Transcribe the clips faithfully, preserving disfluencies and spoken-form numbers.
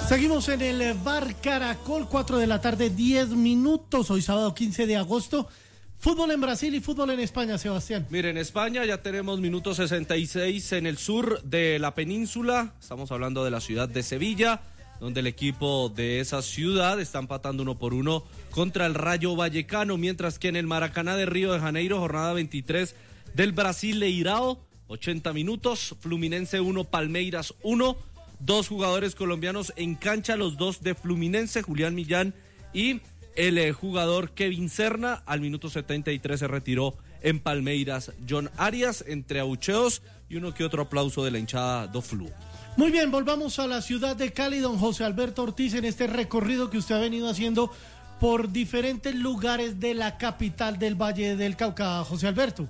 Seguimos en el Bar Caracol, cuatro de la tarde, diez minutos, hoy sábado quince de agosto. Fútbol en Brasil y fútbol en España, Sebastián. Mire, en España ya tenemos minuto sesenta y seis en el sur de la península. Estamos hablando de la ciudad de Sevilla, donde el equipo de esa ciudad está empatando uno por uno contra el Rayo Vallecano, mientras que en el Maracaná de Río de Janeiro, jornada veintitrés del Brasileirao, ochenta minutos, Fluminense uno, Palmeiras uno. Dos jugadores colombianos en cancha, los dos de Fluminense, Julián Millán y el eh, jugador Kevin Serna. Al minuto setenta y tres se retiró en Palmeiras John Arias, entre abucheos y uno que otro aplauso de la hinchada do Flu. Muy bien, volvamos a la ciudad de Cali, don José Alberto Ortiz, en este recorrido que usted ha venido haciendo por diferentes lugares de la capital del Valle del Cauca. José Alberto.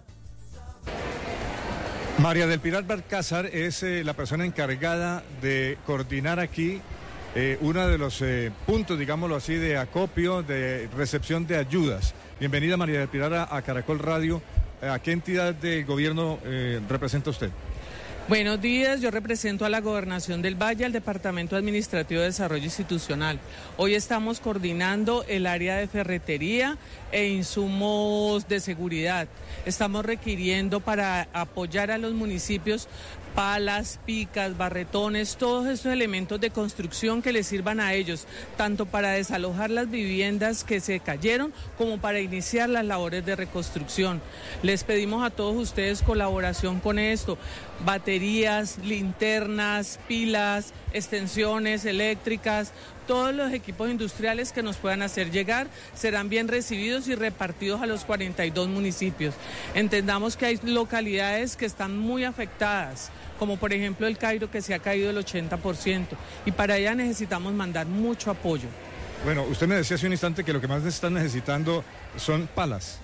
María del Pilar Balcázar es eh, la persona encargada de coordinar aquí eh, uno de los eh, puntos, digámoslo así, de acopio, de recepción de ayudas. Bienvenida, María del Pilar, a, a Caracol Radio. ¿A qué entidad del gobierno eh, representa usted? Buenos días, yo represento a la Gobernación del Valle, al Departamento Administrativo de Desarrollo Institucional. Hoy estamos coordinando el área de ferretería e insumos de seguridad. Estamos requiriendo para apoyar a los municipios palas, picas, barretones, todos esos elementos de construcción que les sirvan a ellos, tanto para desalojar las viviendas que se cayeron como para iniciar las labores de reconstrucción. Les pedimos a todos ustedes colaboración con esto, baterías, linternas, pilas, extensiones eléctricas, todos los equipos industriales que nos puedan hacer llegar serán bien recibidos y repartidos a los cuarenta y dos municipios. Entendamos que hay localidades que están muy afectadas, como por ejemplo el Cairo, que se ha caído el ochenta por ciento, y para allá necesitamos mandar mucho apoyo. Bueno, usted me decía hace un instante que lo que más están necesitando son palas.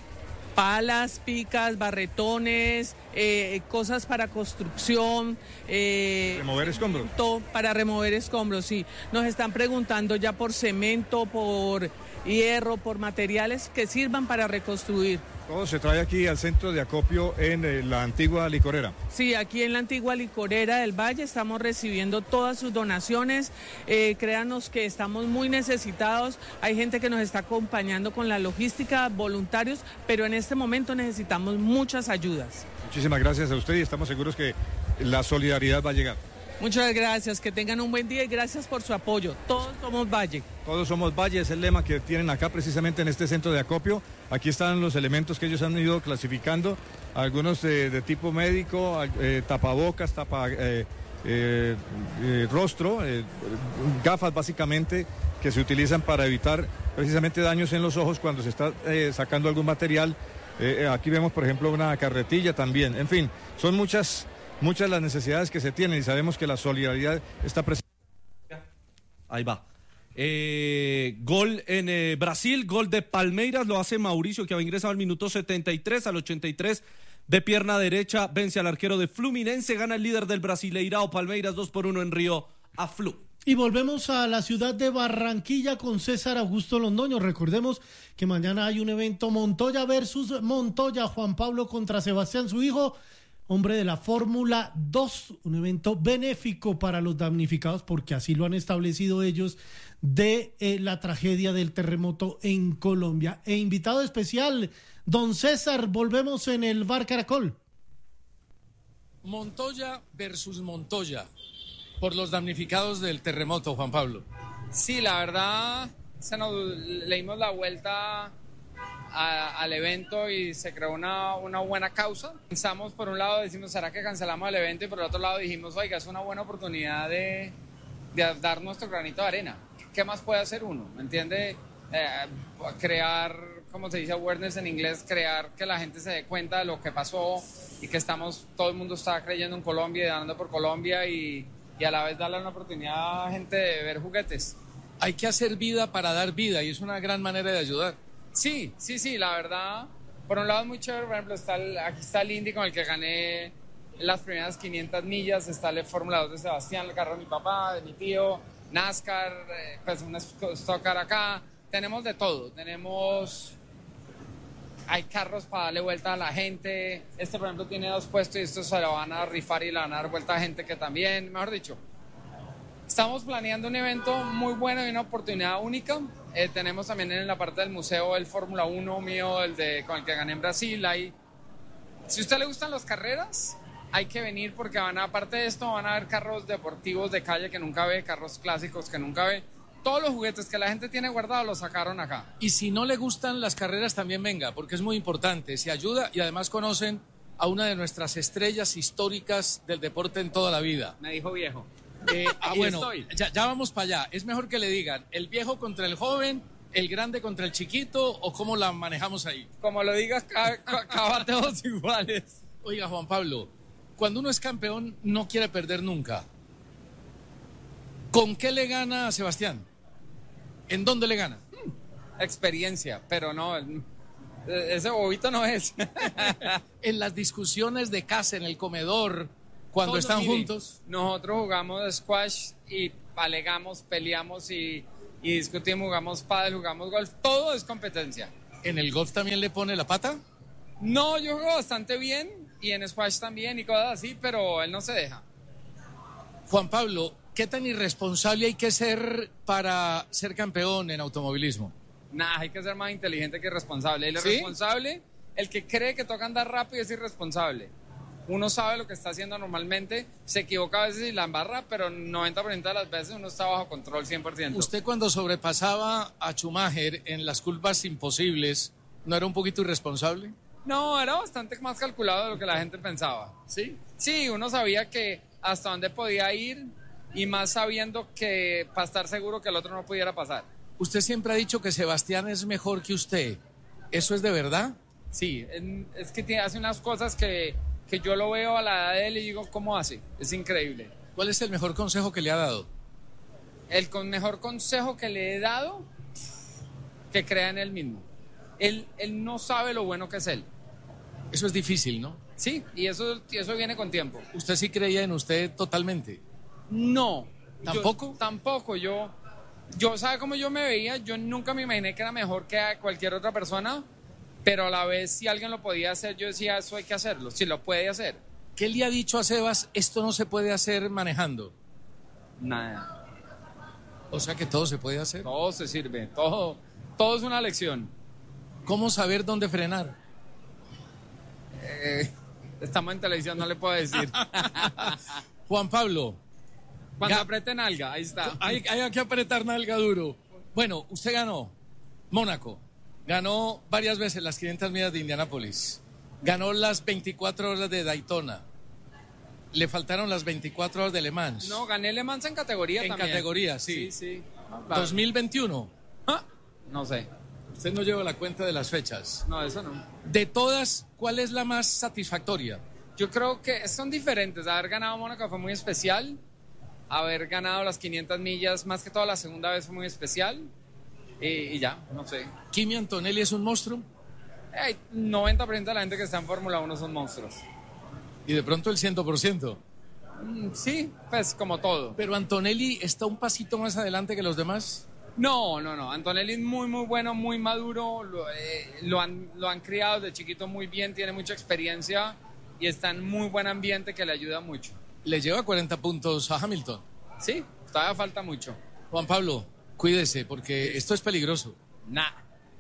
Palas, picas, barretones, eh, cosas para construcción. Eh, ¿Remover escombros? Para remover escombros, sí. Nos están preguntando ya por cemento, por hierro, por materiales que sirvan para reconstruir. Todo se trae aquí al centro de acopio en eh, la antigua licorera. Sí, aquí en la antigua licorera del Valle estamos recibiendo todas sus donaciones. Eh, créanos que estamos muy necesitados. Hay gente que nos está acompañando con la logística, voluntarios, pero en este momento necesitamos muchas ayudas. Muchísimas gracias a usted y estamos seguros que la solidaridad va a llegar. Muchas gracias, que tengan un buen día y gracias por su apoyo. Todos somos Valle. Todos somos Valle, es el lema que tienen acá precisamente en este centro de acopio. Aquí están los elementos que ellos han ido clasificando, algunos eh, de tipo médico, eh, tapabocas, tapa eh, eh, eh, rostro, eh, gafas básicamente que se utilizan para evitar precisamente daños en los ojos cuando se está eh, sacando algún material. Eh, aquí vemos por ejemplo una carretilla también, en fin, son muchas... Muchas las necesidades que se tienen y sabemos que la solidaridad está presente. Ahí va. Eh, gol en eh, Brasil, gol de Palmeiras, lo hace Mauricio, que va a ingresar al minuto setenta y tres, al ochenta y tres de pierna derecha, vence al arquero de Fluminense, gana el líder del Brasileirao, Palmeiras dos por uno en Río a Flu. Y volvemos a la ciudad de Barranquilla con César Augusto Londoño. Recordemos que mañana hay un evento, Montoya versus Montoya, Juan Pablo contra Sebastián, su hijo, hombre de la Fórmula dos, un evento benéfico para los damnificados, porque así lo han establecido ellos, de eh, la tragedia del terremoto en Colombia. E invitado especial, don César, volvemos en el Bar Caracol. Montoya versus Montoya, por los damnificados del terremoto, Juan Pablo. Sí, la verdad, se nos, le dimos la vuelta A, al evento y se creó una, una buena causa. Pensamos, por un lado decimos, ¿será que cancelamos el evento? Y por el otro lado dijimos, oiga, es una buena oportunidad de, de dar nuestro granito de arena. ¿Qué más puede hacer uno? ¿Me entiende? Eh, crear, como se dice awareness en inglés, crear que la gente se dé cuenta de lo que pasó y que estamos, todo el mundo está creyendo en Colombia y dando por Colombia y, y a la vez darle una oportunidad a gente de ver juguetes. Hay que hacer vida para dar vida y es una gran manera de ayudar. Sí, sí, sí, la verdad, por un lado es muy chévere, por ejemplo, está el, aquí está el Indy con el que gané las primeras quinientas millas, está el Fórmula dos de Sebastián, el carro de mi papá, de mi tío, NASCAR, eh, pues un stock car acá, tenemos de todo, tenemos, hay carros para darle vuelta a la gente, este por ejemplo tiene dos puestos y estos se lo van a rifar y le van a dar vuelta a gente que también, mejor dicho, Estamos planeando un evento muy bueno y una oportunidad única. Eh, tenemos también en la parte del museo el Fórmula uno mío, el de, con el que gané en Brasil. Hay, si a usted le gustan las carreras, hay que venir porque van a, aparte de esto van a haber carros deportivos de calle que nunca ve, carros clásicos que nunca ve. Todos los juguetes que la gente tiene guardados los sacaron acá. Y si no le gustan las carreras, también venga, porque es muy importante. Se ayuda y además conocen a una de nuestras estrellas históricas del deporte en toda la vida. Me dijo viejo. Eh, ah, Ahí bueno, estoy. ya, ya vamos para allá. Es mejor que le digan el viejo contra el joven, el grande contra el chiquito, o cómo la manejamos ahí. Como lo digas, acaba todos iguales. Oiga, Juan Pablo, cuando uno es campeón no quiere perder nunca. ¿Con qué le gana a Sebastián? ¿En dónde le gana? Experiencia, pero no, ese bobito no es. En las discusiones de casa, en el comedor, cuando Todos, están mire, juntos. Nosotros jugamos squash y alegamos, peleamos y, y discutimos, jugamos pádel, jugamos golf, todo es competencia. ¿En el golf también le pone la pata? No, yo juego bastante bien y en squash también y cosas así, pero él no se deja. Juan Pablo, ¿qué tan irresponsable hay que ser para ser campeón en automovilismo? Nada, hay que ser más inteligente que irresponsable. El ¿Sí? irresponsable, el que cree que toca andar rápido es irresponsable. Uno sabe lo que está haciendo normalmente, se equivoca a veces y la embarra, pero noventa por ciento de las veces uno está bajo control cien por ciento. Usted cuando sobrepasaba a Schumacher en las curvas imposibles, ¿no era un poquito irresponsable? No, era bastante más calculado de lo que la gente pensaba. Sí. Sí, uno sabía que hasta dónde podía ir y más sabiendo que para estar seguro que el otro no pudiera pasar. Usted siempre ha dicho que Sebastián es mejor que usted. ¿Eso es de verdad? Sí, en- es que tiene- hace unas cosas que, que yo lo veo a la edad de él y digo, ¿cómo hace? Es increíble. ¿Cuál es el mejor consejo que le ha dado? El con mejor consejo que le he dado, que crea en él mismo. Él, él no sabe lo bueno que es él. Eso es difícil, ¿no? Sí, y eso, y eso viene con tiempo. ¿Usted sí creía en usted totalmente? No. yo- ¿Tampoco? tampoco. Yo, yo, ¿sabe cómo yo me veía? Yo nunca me imaginé que era mejor que a cualquier otra persona, pero a la vez si alguien lo podía hacer, yo decía, eso hay que hacerlo, si lo puede hacer. ¿Qué le ha dicho a Sebas? Esto no se puede hacer manejando. Nada. O sea que todo se puede hacer. Todo se sirve, todo, todo es una lección. ¿Cómo saber dónde frenar? Eh, estamos en televisión, no le puedo decir. Juan Pablo, Cuando Ga- aprieten alga, ahí está. hay, hay que apretar nalga duro. Bueno, usted ganó Mónaco, ganó varias veces las quinientas millas de Indianápolis, ganó las veinticuatro horas de Daytona, le faltaron las veinticuatro horas de Le Mans. No, gané Le Mans en categoría En también. categoría, sí. Sí, sí. No, claro. dos mil veintiuno. Ah, no sé. Usted no lleva la cuenta de las fechas. No, eso no. De todas, ¿cuál es la más satisfactoria? Yo creo que son diferentes. Haber ganado Mónaco fue muy especial. Haber ganado las quinientas millas, más que todo la segunda vez, fue muy especial. Y, y ya, no sé. ¿Kimi Antonelli es un monstruo? Hay noventa por ciento de la gente que está en Fórmula uno son monstruos. Y de pronto el cien por ciento. Mm, sí, pues como todo. Pero Antonelli está un pasito más adelante que los demás. No, no, no. Antonelli es muy, muy bueno, muy maduro. Lo, eh, lo han, lo han criado de chiquito muy bien, tiene mucha experiencia y está en muy buen ambiente que le ayuda mucho. Le lleva cuarenta puntos a Hamilton. Sí, todavía falta mucho. Juan Pablo, cuídese porque esto es peligroso. Nah.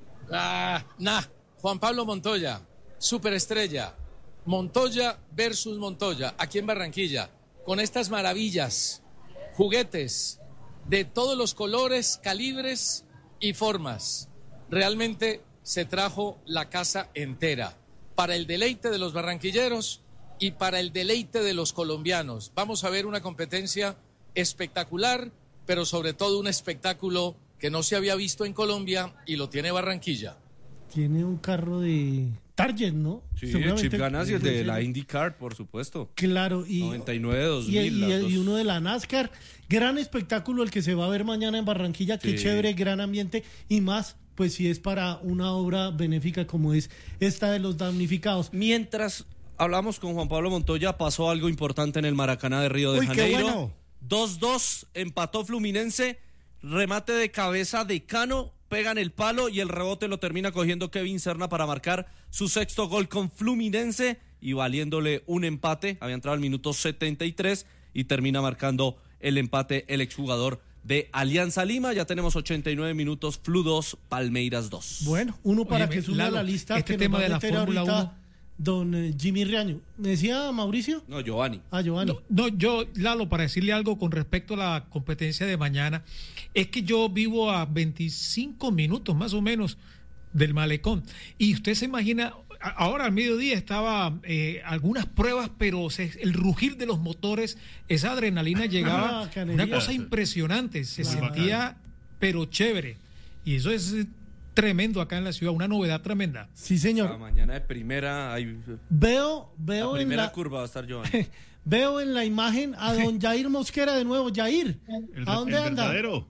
Ah, nah. Juan Pablo Montoya, superestrella. Montoya versus Montoya, aquí en Barranquilla, con estas maravillas, juguetes de todos los colores, calibres y formas. Realmente se trajo la casa entera para el deleite de los barranquilleros y para el deleite de los colombianos. Vamos a ver una competencia espectacular, pero sobre todo un espectáculo que no se había visto en Colombia y lo tiene Barranquilla. Tiene un carro de Target, ¿no? Sí, Seguramente- Chip Ganassi, el de Sí, la sí. IndyCar, por supuesto. Claro, y, noventa y nueve, dos y, mil. y- las dos. y uno de la NASCAR. Gran espectáculo el que se va a ver mañana en Barranquilla. Qué Sí. chévere, gran ambiente. Y más, pues si es para una obra benéfica como es esta de los damnificados. Mientras hablamos con Juan Pablo Montoya, pasó algo importante en el Maracaná de Río de Uy, qué Janeiro. bueno. dos dos, empató Fluminense, remate de cabeza de Cano, pegan el palo y el rebote lo termina cogiendo Kevin Serna para marcar su sexto gol con Fluminense y valiéndole un empate. Había entrado al minuto setenta y tres y termina marcando el empate el exjugador de Alianza Lima. Ya tenemos ochenta y nueve minutos, Flu dos, Palmeiras dos. Bueno, uno para Oye, que suba a la lista este que tema nos va de a la meter Fórmula ahorita uno. don eh, Jimmy Riaño. ¿Me decía Mauricio? No, Giovanni. Ah, Giovanni. No, no, yo, Lalo, para decirle algo con respecto a la competencia de mañana, es que yo vivo a veinticinco minutos más o menos del malecón. Y usted se imagina, a- ahora al mediodía estaba eh, algunas pruebas, pero se- el rugir de los motores, esa adrenalina llegaba, Ah, canería. una cosa impresionante, se Claro. sentía, pero chévere. Y eso es eh, tremendo acá en la ciudad, una novedad tremenda. Sí, La señor. mañana de primera, hay, Veo, la veo en primera la, curva va a estar Giovanni. veo en la imagen a don Jair Mosquera de nuevo. Jair, El, ¿a dónde el anda? verdadero.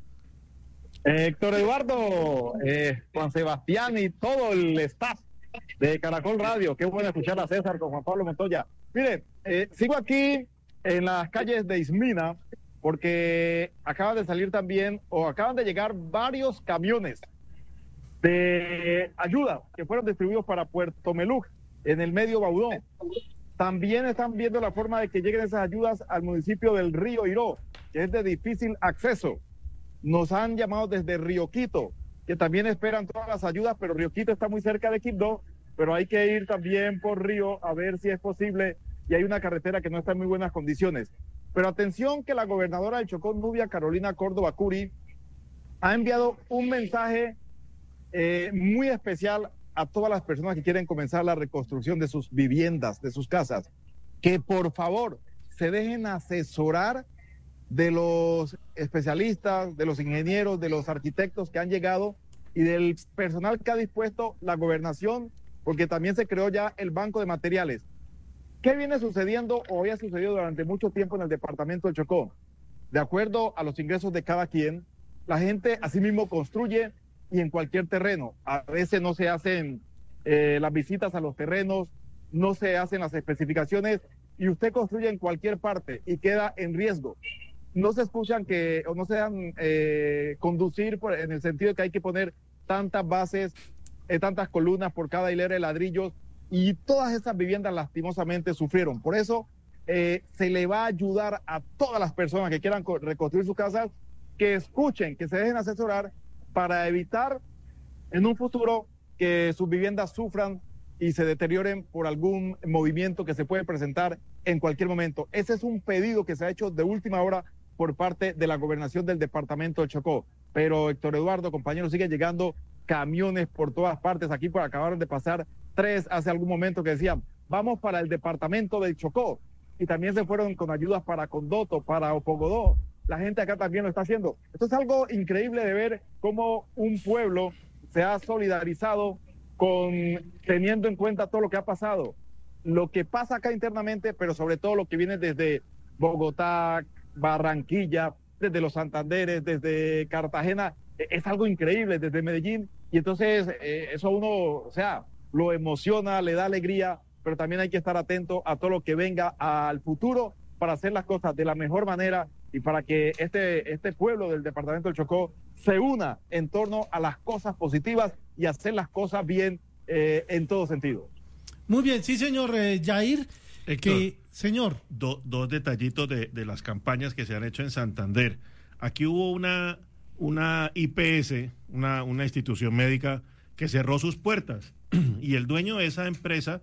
Eh, Héctor Eduardo, eh, Juan Sebastián y todo el staff de Caracol Radio. Qué bueno escuchar a César con Juan Pablo Montoya. Mire, eh, sigo aquí en las calles de Ismina porque acaban de salir también o acaban de llegar varios camiones de ayuda que fueron distribuidos para Puerto Meluc en el medio Baudón. También están viendo la forma de que lleguen esas ayudas al municipio del Río Iró, que es de difícil acceso. Nos han llamado desde Río Quito, que también esperan todas las ayudas, pero Río Quito está muy cerca de Quibdó, pero hay que ir también por Río a ver si es posible, y hay una carretera que no está en muy buenas condiciones. Pero atención que la gobernadora del Chocó, Nubia Carolina Córdoba Curi, ha enviado un mensaje eh, muy especial a todas las personas que quieren comenzar la reconstrucción de sus viviendas, de sus casas, que por favor se dejen asesorar de los especialistas, de los ingenieros, de los arquitectos que han llegado y del personal que ha dispuesto la gobernación, porque también se creó ya el banco de materiales. ¿Qué viene sucediendo o había sucedido durante mucho tiempo en el departamento del Chocó? De acuerdo a los ingresos de cada quien, la gente asimismo construye y en cualquier terreno. A veces no se hacen eh, las visitas a los terrenos, no se hacen las especificaciones y usted construye en cualquier parte y queda en riesgo. No se escuchan que, o no se dan eh, conducir por, en el sentido de que hay que poner tantas bases, eh, tantas columnas por cada hilera de ladrillos, y todas esas viviendas lastimosamente sufrieron. Por eso eh, se le va a ayudar a todas las personas que quieran reconstruir sus casas, que escuchen, que se dejen asesorar para evitar en un futuro que sus viviendas sufran y se deterioren por algún movimiento que se puede presentar en cualquier momento. Ese es un pedido que se ha hecho de última hora por parte de la gobernación del departamento de Chocó. Pero Héctor Eduardo, compañeros, siguen llegando camiones por todas partes. Aquí por acabaron de pasar tres hace algún momento que decían, vamos para el departamento del Chocó. Y también se fueron con ayudas para Condoto, para Opogodó. La gente acá también lo está haciendo. Esto es algo increíble de ver cómo un pueblo se ha solidarizado con teniendo en cuenta todo lo que ha pasado. Lo que pasa acá internamente, pero sobre todo lo que viene desde Bogotá, Barranquilla, desde los Santanderes, desde Cartagena, es algo increíble, desde Medellín, y entonces eh, eso a uno, o sea, lo emociona, le da alegría, pero también hay que estar atento a todo lo que venga al futuro para hacer las cosas de la mejor manera y para que este, este pueblo del departamento del Chocó se una en torno a las cosas positivas y hacer las cosas bien eh, en todo sentido. Muy bien, sí, señor eh, Jair. Héctor, Que, señor. do- dos detallitos de, de las campañas que se han hecho en Santander. Aquí hubo una, una I P S, una, una institución médica que cerró sus puertas y el dueño de esa empresa,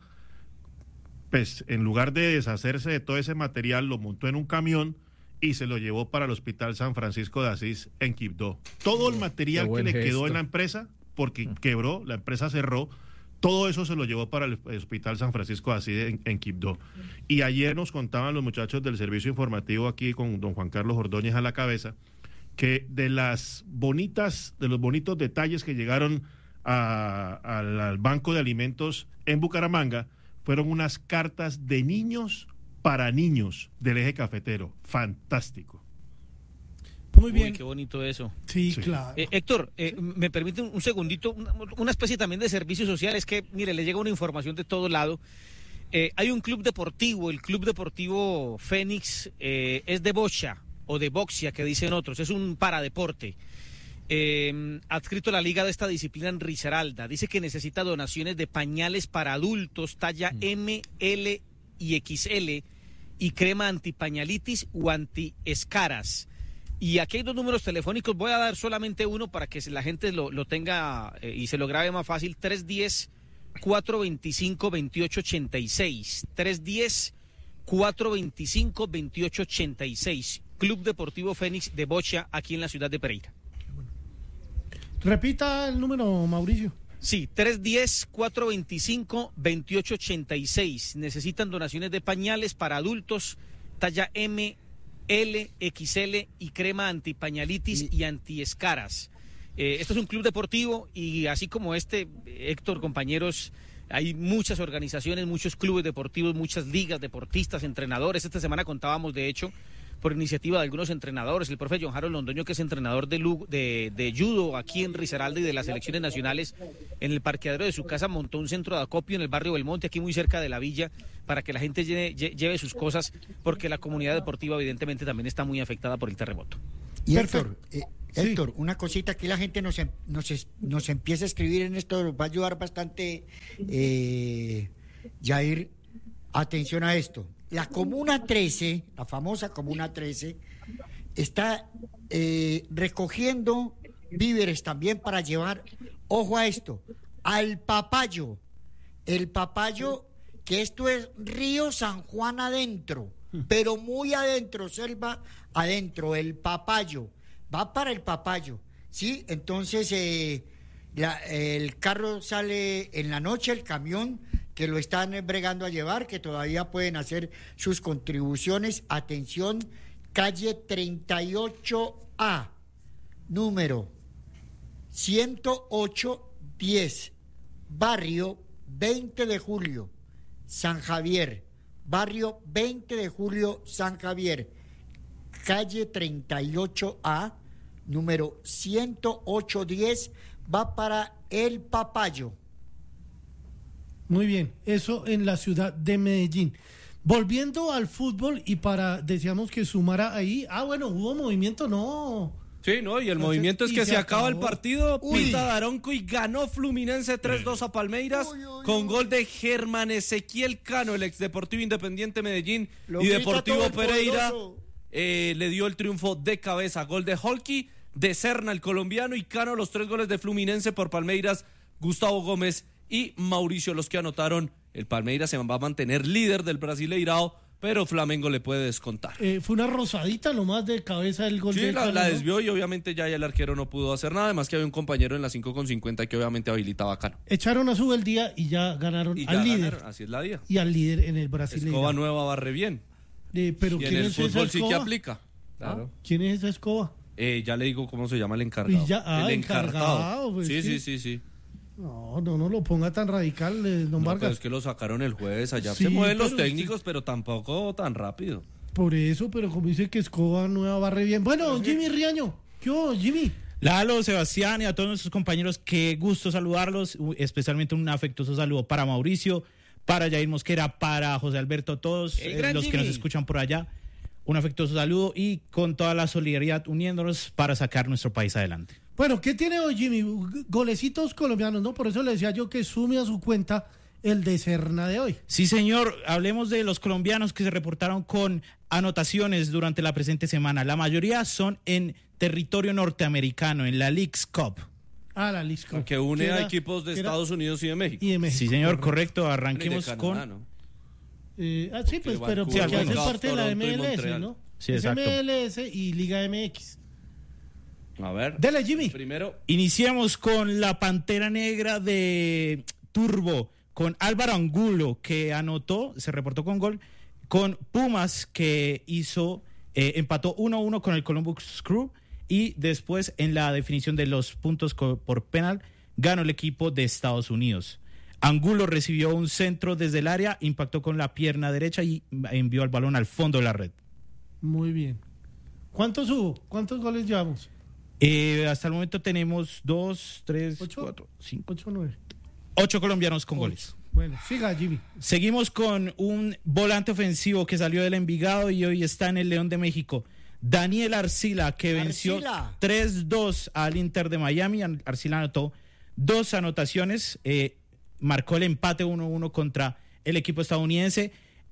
pues en lugar de deshacerse de todo ese material, lo montó en un camión y se lo llevó para el Hospital San Francisco de Asís en Quibdó. Todo el material que buen le quedó gesto. en la empresa, porque quebró, la empresa cerró, todo eso se lo llevó para el Hospital San Francisco de Asís en, en Quibdó. Y ayer nos contaban los muchachos del servicio informativo aquí con don Juan Carlos Ordóñez a la cabeza, que de las bonitas, de los bonitos detalles que llegaron a- al, al Banco de Alimentos en Bucaramanga, fueron unas cartas de niños para niños del eje cafetero. Fantástico. Muy bien. Uy, qué bonito eso. Sí, Sí. claro. Eh, Héctor, eh, me permite un, un segundito, una, una especie también de servicio social. Es que, mire, le llega una información de todo lado. Eh, hay un club deportivo, el Club Deportivo Fénix, eh, es de bocha o de boxia, que dicen otros, es un paradeporte. Eh, adscrito a la liga de esta disciplina en Risaralda. Dice que necesita donaciones de pañales para adultos, talla M, L y X L, y crema antipañalitis o antiescaras. Y aquí hay dos números telefónicos, voy a dar solamente uno para que la gente lo, lo tenga eh, y se lo grabe más fácil, tres uno cero, cuatro dos cinco, dos ocho ocho seis, tres uno cero, cuatro dos cinco, dos ocho ocho seis, Club Deportivo Fénix de Bocha, aquí en la ciudad de Pereira. Repita el número, Mauricio. Sí, tres uno cero, cuatro dos cinco, dos ocho ocho seis. Necesitan donaciones de pañales para adultos, talla M, L, X L y crema antipañalitis y antiescaras. Eh, esto es un club deportivo y así como este, Héctor, compañeros, hay muchas organizaciones, muchos clubes deportivos, muchas ligas, deportistas, entrenadores. Esta semana contábamos, de hecho, por iniciativa de algunos entrenadores, el profe John Harold Londoño, que es entrenador de, de, de judo aquí en Risaralda y de las selecciones nacionales, en el parqueadero de su casa montó un centro de acopio en el barrio Belmonte, aquí muy cerca de la villa, para que la gente lleve, lleve sus cosas, porque la comunidad deportiva evidentemente también está muy afectada por el terremoto. Y Héctor, eh, Héctor, sí. Una cosita, aquí la gente nos, nos, nos empieza a escribir en esto, nos va a ayudar bastante, eh, Jair, atención a esto. La Comuna trece, la famosa Comuna trece, está eh, recogiendo víveres también para llevar, ojo a esto, al Papayo. El Papayo, que esto es Río San Juan adentro, pero muy adentro, selva adentro, el Papayo. Va para el Papayo, ¿sí? Entonces, eh, la, el carro sale en la noche, el camión, que lo están bregando a llevar, que todavía pueden hacer sus contribuciones. Atención, calle treinta y ocho A, número ciento ocho diez, barrio veinte de julio, San Javier, barrio veinte de julio, San Javier, calle treinta y ocho A, número ciento ocho diez, va para el Papayo. Muy bien, eso en la ciudad de Medellín. Volviendo al fútbol y para, decíamos que sumara ahí, ah bueno, hubo movimiento, no. Sí, no, y el Entonces, movimiento es y que se se acaba acabó. el partido, Uy. Pita Daronco y ganó Fluminense tres dos a Palmeiras Uy, uy, con uy. gol de Germán Ezequiel Cano, el ex Deportivo Independiente Medellín Lo y grita Deportivo todo el Pereira. poderoso. Eh, le dio el triunfo de cabeza, gol de Holky, de Serna el colombiano y Cano, los tres goles de Fluminense por Palmeiras, Gustavo Gómez y Mauricio los que anotaron. El Palmeiras se va a mantener líder del Brasileirao, pero Flamengo le puede descontar. Eh, fue una rosadita nomás de cabeza el gol Sí, de la, Cano, la ¿no? desvió y obviamente ya el arquero no pudo hacer nada, además que había un compañero en la cinco con cincuenta que obviamente habilitaba a Cano. Echaron a su el día y ya ganaron Y al ya líder. ganaron, así es la día. Y al líder en el Brasileirao. Escoba nueva barre bien. Eh, pero Y en ¿quién el es esa fútbol sí que escoba? aplica. Claro. ¿Quién es esa escoba? Eh, ya le digo cómo se llama el encargado. Y ya- ah, el encargado, pues sí, sí. sí, sí, sí. No, no, no lo ponga tan radical, eh, don No, Vargas. pero es que lo sacaron el jueves, allá Sí, se mueven los pero técnicos, pero tampoco tan rápido. Por eso, pero como dice que Escoba nueva barre bien. Bueno, Jimmy Riaño. ¿Qué hubo, Jimmy? Lalo, Sebastián y a todos nuestros compañeros, qué gusto saludarlos, especialmente un afectuoso saludo para Mauricio, para Jair Mosquera, para José Alberto, todos El eh, gran los que Jimmy. nos escuchan por allá. Un afectuoso saludo y con toda la solidaridad uniéndonos para sacar nuestro país adelante. Bueno, ¿qué tiene hoy Jimmy? Golecitos colombianos, ¿no? Por eso le decía yo que sume a su cuenta el de Serna de hoy. Sí, señor, hablemos de los colombianos que se reportaron con anotaciones durante la presente semana. La mayoría son en territorio norteamericano, en la Leagues Cup. Ah, la Lisco. Que une Que a era- equipos de que era- Estados Unidos y de México. Y de México. Sí, señor, correcto. correcto. Arranquemos Y de con... Canadá, ¿no? Eh, ah, sí, pues, Que pero Vancouver, porque hace algunos. parte de la Toronto y M L S, Montreal. ¿no? Sí, Es exacto. M L S y Liga M X. A ver. Dele, Jimmy. Primero, Iniciamos con la Pantera Negra de Turbo, con Álvaro Angulo, que anotó, se reportó con gol, con Pumas, que hizo, eh, empató uno a uno con el Columbus Crew, y después en la definición de los puntos co- por penal, ganó el equipo de Estados Unidos. Angulo recibió un centro desde el área, impactó con la pierna derecha y envió el balón al fondo de la red. Muy bien. ¿Cuántos hubo? ¿Cuántos goles llevamos? Eh, hasta el momento tenemos dos, tres, ¿Ocho? cuatro, cinco, ¿Ocho o nueve? ocho colombianos con goles. Bueno, siga, Jimmy. Seguimos con un volante ofensivo que salió del Envigado y hoy está en el León de México. Daniel Arcila, que venció Arcila. tres dos al Inter de Miami. Arcila anotó dos anotaciones, eh, marcó el empate uno uno contra el equipo estadounidense y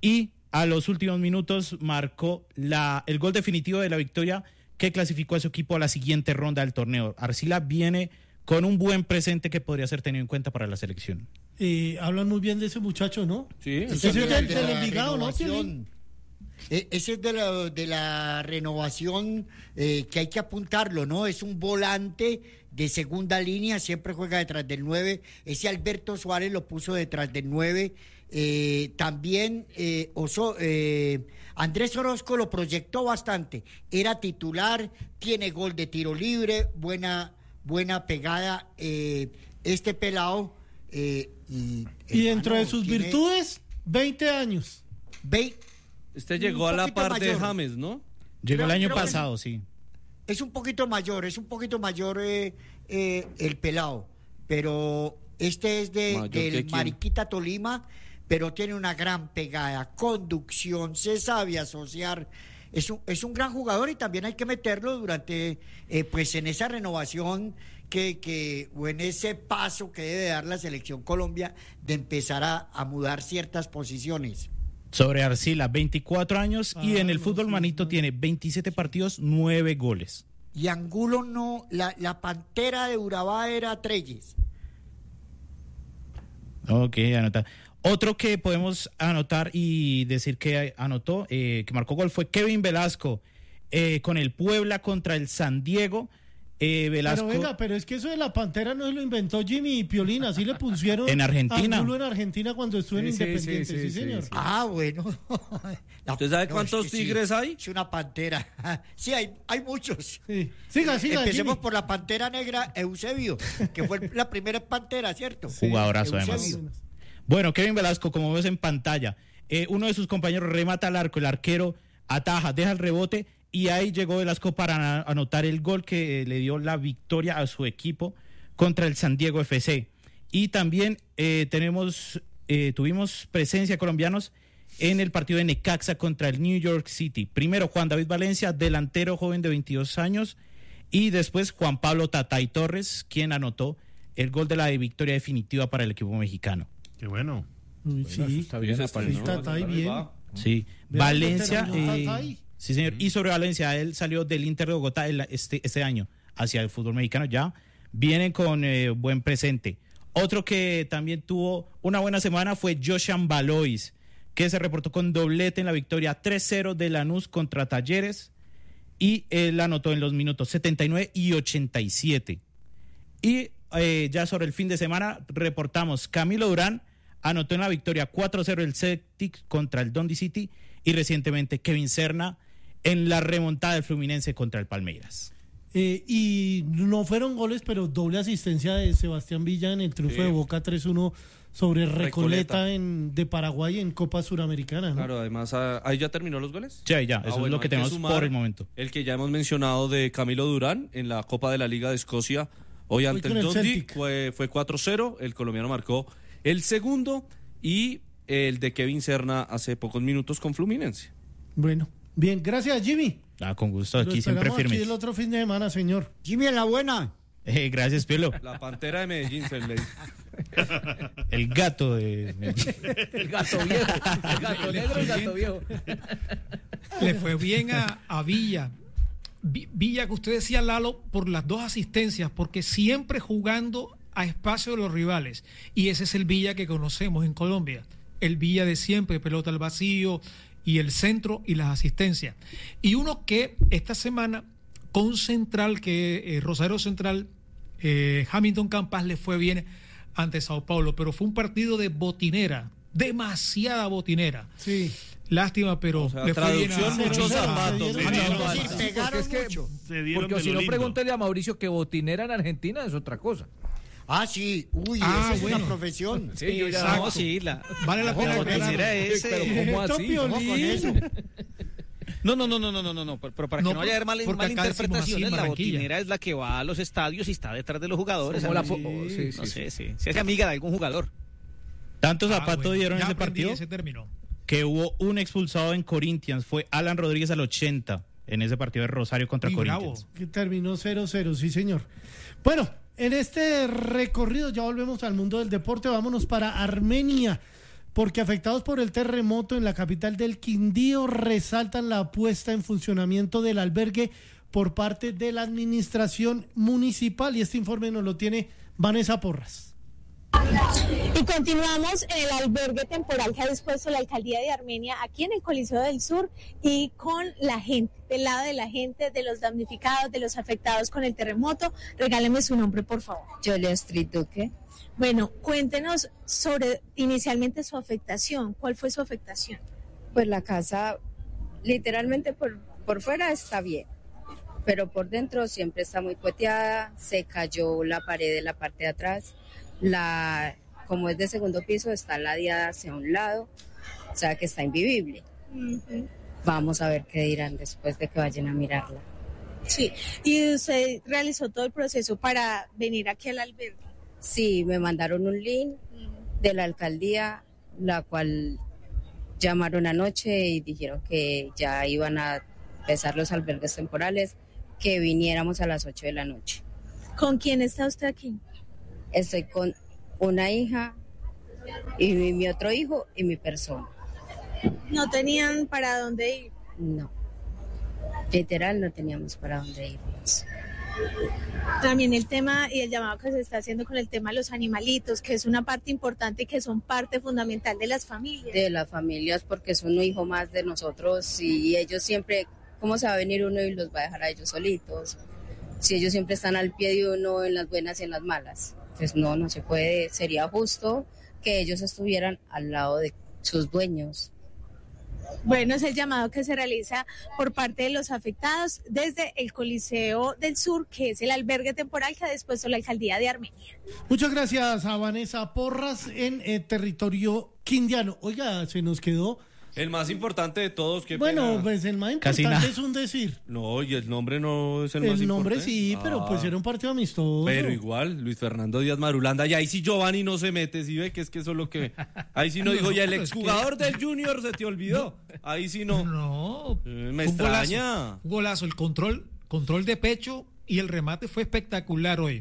a los últimos minutos marcó la, el gol definitivo de la victoria que clasificó a su equipo a la siguiente ronda del torneo. Arcila viene con un buen presente que podría ser tenido en cuenta para la selección. Eh, hablan muy bien de ese muchacho, ¿no? Sí. Ese es del, de del la Envigado, ¿no? renovación. Eh, ese es de la, de la renovación eh, que hay que apuntarlo, ¿no? Es un volante de segunda línea, siempre juega detrás del nueve. Ese Alberto Suárez lo puso detrás del nueve. Eh, también eh, Oso, eh, Andrés Orozco lo proyectó bastante. Era titular, tiene gol de tiro libre, buena, buena pegada. Eh, este pelado. Eh, y, y dentro hermano, de sus tiene virtudes, veinte años. veinte Este llegó un a la poquito par de mayor. James, ¿no? Llegó Creo- el año creo que pasado, sí. Es un poquito mayor, es un poquito mayor eh, eh, el pelado, pero este es de, ¿Mayor que del quién? Mariquita Tolima, pero tiene una gran pegada, conducción, se sabe asociar. Es un, es un gran jugador y también hay que meterlo durante, eh, pues en esa renovación que, que, o en ese paso que debe dar la selección Colombia de empezar a, a mudar ciertas posiciones. Sobre Arcila, veinticuatro años y Ah, en el no, fútbol sí, manito no. tiene veintisiete partidos, nueve goles. Y Angulo no, la, la pantera de Urabá era Treyes. Ok, anota. Otro que podemos anotar y decir que anotó, eh, que marcó gol, fue Kevin Velasco eh, con el Puebla contra el San Diego. Eh, Velasco Pero venga, pero es que eso de la Pantera no se lo inventó Jimmy y Piolín, así le pusieron En Argentina. a Angulo en Argentina cuando estuvo en Sí, sí, Independiente, sí, sí, sí, señor. sí. Ah, bueno. La- ¿Usted sabe no, cuántos es que sí, tigres hay? Es una pantera. Sí, hay, hay muchos. Sí. Siga, siga, Empecemos Jimmy. por la pantera negra Eusebio, que fue la primera pantera, ¿cierto? Jugadorazo, además. Eusebio. Bueno, Kevin Velasco, como ves en pantalla, eh, uno de sus compañeros remata al arco, el arquero ataja, deja el rebote y ahí llegó Velasco para ana- anotar el gol que eh, le dio la victoria a su equipo contra el San Diego F C. Y también eh, tenemos, eh, tuvimos presencia de colombianos en el partido de Necaxa contra el New York City. Primero Juan David Valencia, delantero joven de veintidós años, y después Juan Pablo Tatay Torres, quien anotó el gol de la victoria definitiva para el equipo mexicano. Qué bueno. Uy, sí, Está bien, sí, apareció. Tatay bien. Sí, Vean Valencia, que terminó eh, Tatay. sí señor, y sobre Valencia, él salió del Inter de Bogotá el- este, este año hacia el fútbol mexicano, ya vienen con eh, buen presente. Otro que también tuvo una buena semana fue Joshan Valois, que se reportó con doblete en la victoria tres cero de Lanús contra Talleres, y él anotó en los minutos setenta y nueve y ochenta y siete. Y eh, ya sobre el fin de semana reportamos Camilo Durán anotó en la victoria cuatro cero el Celtic contra el Dundee City, y recientemente Kevin Serna en la remontada del Fluminense contra el Palmeiras. Eh, y no fueron goles, pero doble asistencia de Sebastián Villa en el triunfo Sí. de Boca tres uno sobre Recoleta, Recoleta. en, de Paraguay en Copa Suramericana, ¿no? Claro, además, ah, ahí ya terminó los goles. Sí, ya, Ah, eso es bueno, lo que hay tenemos sumar por el momento. El que ya hemos mencionado de Camilo Durán en la Copa de la Liga de Escocia, hoy ante con el el Dundee, Celtic. fue, fue cuatro cero, el colombiano marcó el segundo, y el de Kevin Serna hace pocos minutos con Fluminense. Bueno, bien, gracias Jimmy. Ah, con gusto, Lo aquí siempre esperamos aquí firmes. el otro fin de semana, señor. Jimmy en la buena. Eh, gracias, Pielo. La Pantera de Medellín se le dice. El gato de... El gato viejo. El gato negro, el gato viejo. Le fue bien a, a Villa. Vi- Villa, que usted decía, Lalo, por las dos asistencias, porque siempre jugando a espacio de los rivales. Y ese es el Villa que conocemos en Colombia. El Villa de siempre, pelota al vacío y el centro y las asistencias. Y uno que esta semana con Central, que eh, Rosario Central, eh, Hamilton Campas le fue bien ante Sao Paulo, pero fue un partido de botinera, demasiada botinera. Sí. Lástima, pero O sea, le fue bien traducción, a- muchos a- zapatos. a- Sí, a- no, a- no, Sí, no. pegaron es que- mucho. Se dieron Porque de si lo no, lindo. pregúntele a Mauricio que botinera en Argentina es otra cosa. Ah, sí. Uy, Ah, esa es bueno. una profesión. Sí, yo ya- Exacto. No, sí, la... Vale la pena Ojo, aclararlo. botinera es, Pero eh, ¿cómo Esto, así? Piolín. Ojo con eso. No, no, no, no, no, no, no, no, pero pero para No, que no haya haber mal, porque acá decimos así en malinterpretaciones, la Barranquilla. botinera es la que va a los estadios y está detrás de los jugadores. Como la algo po- así. sí, sí, No sí. sé, sí. Se hace amiga de algún jugador. Tantos Ah, zapatos bueno, dieron ya ese aprendí partido ese término. que hubo un expulsado en Corinthians. Fue Alan Rodríguez al ochenta en ese partido de Rosario contra Uy, Corinthians. bravo. Que terminó cero cero, sí señor. Bueno, en este recorrido ya volvemos al mundo del deporte, vámonos para Armenia, porque afectados por el terremoto en la capital del Quindío resaltan la puesta en funcionamiento del albergue por parte de la administración municipal, y este informe nos lo tiene Vanessa Porras. Y continuamos en el albergue temporal que ha dispuesto la alcaldía de Armenia aquí en el Coliseo del Sur y con la gente, del lado de la gente, de los damnificados, de los afectados con el terremoto. Regáleme su nombre, por favor. Yolia Street Duque. Bueno, cuéntenos sobre inicialmente su afectación. ¿Cuál fue su afectación? Pues la casa literalmente por, por fuera está bien, pero por dentro siempre está muy cueteada, se cayó la pared de la parte de atrás. La, como es de segundo piso, está ladeada hacia un lado, o sea que está invivible. Uh-huh. Vamos a ver qué dirán después de que vayan a mirarla. Sí, ¿y usted realizó todo el proceso para venir aquí al albergue? Sí, me mandaron un link uh-huh. de la alcaldía, la cual llamaron anoche y dijeron que ya iban a empezar los albergues temporales, que viniéramos a las ocho de la noche. ¿Con quién está usted aquí? Estoy con una hija y mi, mi otro hijo y mi persona. ¿No tenían para dónde ir? No, literal no teníamos para dónde irnos. También el tema y el llamado que se está haciendo con el tema de los animalitos, que es una parte importante y que son parte fundamental de las familias. De las familias, porque es un hijo más de nosotros y ellos siempre, ¿cómo se va a venir uno y los va a dejar a ellos solitos? Si ellos siempre están al pie de uno en las buenas y en las malas. Pues no, no se puede, sería justo que ellos estuvieran al lado de sus dueños. Bueno, es el llamado que se realiza por parte de los afectados desde el Coliseo del Sur, que es el albergue temporal que ha dispuesto la alcaldía de Armenia. Muchas gracias a Vanessa Porras en eh, territorio quindiano. Oiga, se nos quedó... El más importante de todos, que bueno, pena. Pues el más importante es un decir. No, y el nombre no es el, el más importante. El nombre sí, ah, pero pues era un partido amistoso. Pero igual, Luis Fernando Díaz Marulanda, y ahí sí Giovanni no se mete, ¿sí ve? Que es que eso es lo que... Ahí sí no dijo, ya el exjugador del Junior se te olvidó. Ahí sí no. No. Eh, me extraña. Golazo, golazo, el control, control de pecho y el remate fue espectacular hoy.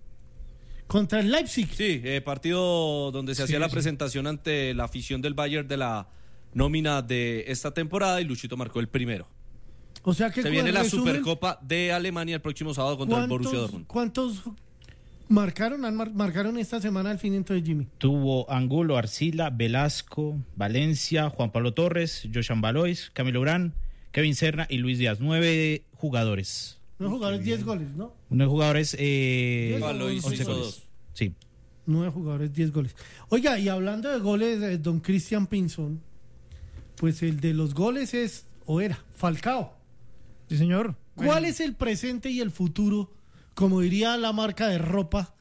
Contra el Leipzig. Sí, eh, partido donde se sí, hacía la sí. presentación ante la afición del Bayern de la... nómina de esta temporada y Luchito marcó el primero. O sea que se viene la resumen, Supercopa de Alemania el próximo sábado contra el Borussia Dortmund. ¿Cuántos marcaron han mar, marcaron esta semana al fin entonces, Jimmy? Tuvo Angulo, Arcila, Velasco, Valencia, Juan Pablo Torres, Joshan Valois, Camilo Urán, Kevin Serna y Luis Díaz. Nueve jugadores. Nueve jugadores, diez goles, ¿no? Nueve jugadores, eh, Valois hizo dos. Sí. Nueve jugadores, diez goles. Oiga, y hablando de goles, eh, don Cristian Pinzón, pues el de los goles es, o era, Falcao. Sí, señor. ¿Cuál bueno. es el presente y el futuro? Como diría la marca de ropa.